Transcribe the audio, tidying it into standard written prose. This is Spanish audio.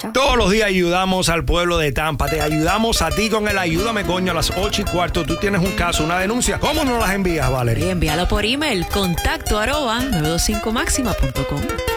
Chao. Todos los días ayudamos al pueblo de Tampa. Te ayudamos a ti con el Ayúdame Coño a las 8:15. Tú tienes un caso, una denuncia. ¿Cómo nos las envías, Valeria? Envíalo por email, contacto @925maxima.com.